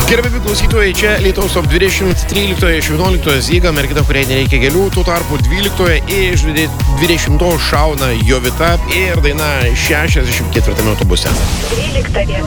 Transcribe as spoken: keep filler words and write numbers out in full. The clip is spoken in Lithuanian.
Gerbiami klausytojai, čia Lietuvos top dvidešimt, tryliktoje iš vienuoliktoje Zyga, mergina, kuriai nereikia gėlių, tuo tarpu dvyliktoje iš dvidešimtos šauna Jovita ir daina šešiasdešimt ketvirtame autobuse. dvylikta vieta.